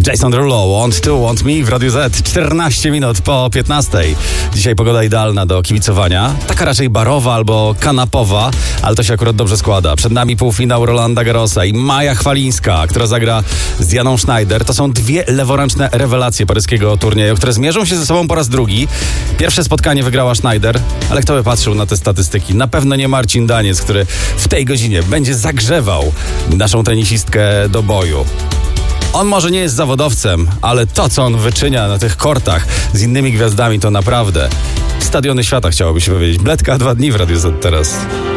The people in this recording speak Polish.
Jason Derulo, Want to, Want me w Radiu Z. 14 minut po 15. Dzisiaj pogoda idealna do kibicowania. Taka raczej barowa albo kanapowa, ale to się akurat dobrze składa. Przed nami półfinał Rolanda Garrosa i Maja Chwalińska, która zagra z Dianą Schneider. To są dwie leworęczne rewelacje paryskiego turnieju, które zmierzą się ze sobą po raz drugi. Pierwsze spotkanie wygrała Schneider, ale kto by patrzył na te statystyki? Na pewno nie Marcin Daniec, który w tej godzinie będzie zagrzewał naszą tenisistkę do boju. On może nie jest zawodowcem, ale to, co on wyczynia na tych kortach z innymi gwiazdami, to naprawdę stadiony świata, chciałoby się powiedzieć. Bledka 2 dni w Radiu Z teraz.